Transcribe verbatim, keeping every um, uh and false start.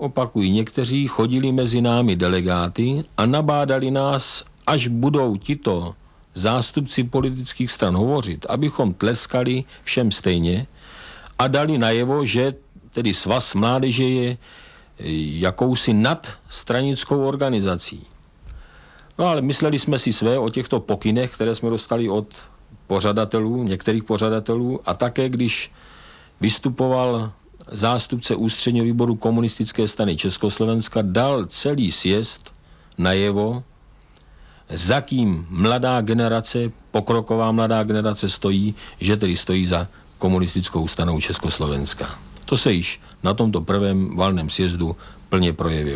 opakují, někteří chodili mezi námi delegáty a nabádali nás, až budou tito zástupci politických stran hovořit, abychom tleskali všem stejně a dali najevo, že tedy Svaz mládeže je jakousi nadstranickou organizací. No ale mysleli jsme si své o těchto pokynech, které jsme dostali od pořadatelů, některých pořadatelů, a také když vystupoval zástupce ústředního výboru komunistické strany Československa, dal celý sjezd najevo, za kým mladá generace, pokroková mladá generace stojí, že tedy stojí za komunistickou stranou Československa. To se již na tomto prvém valném sjezdu plně projevilo.